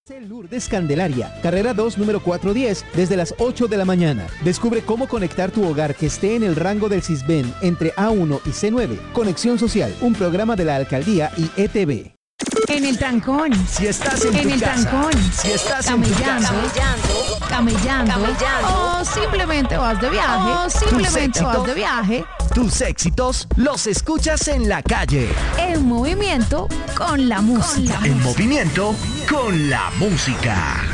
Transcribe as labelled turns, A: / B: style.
A: Lourdes Candelaria, carrera 2, número 410, desde las 8 de la mañana. Descubre cómo conectar tu hogar que esté en el rango del Sisbén entre A1 y C9. Conexión Social, un programa de la Alcaldía y ETV.
B: En el trancón.
C: Si estás en
B: el
C: casa,
B: trancón.
C: Si estás
B: camellando. O simplemente vas de viaje.
C: Tus éxitos los escuchas en la calle.
B: En movimiento con la música.
C: En movimiento con la música.